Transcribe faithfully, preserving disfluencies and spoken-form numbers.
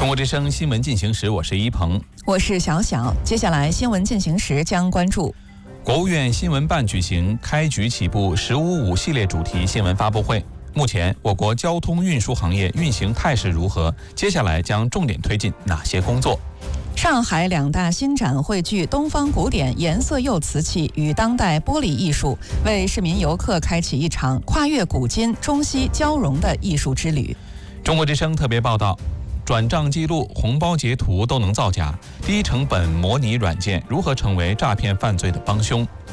中国之声新闻进行时，我是一鹏， 我是小小。接下来新闻进行时将关注国务院新闻办举行开局起步“十五五”系列主题新闻发布会。目前，我国交通运输行业运行态势如何？接下来将重点推进哪些工作？ 上海两大新展汇聚东方古典颜色釉瓷器与当代玻璃艺术，为市民游客开启一场跨越古今中西交融的艺术之旅。 中国之声特别报道：转账记录、红包截图都能造假，低成本模拟软件如何成为诈骗犯罪的帮凶？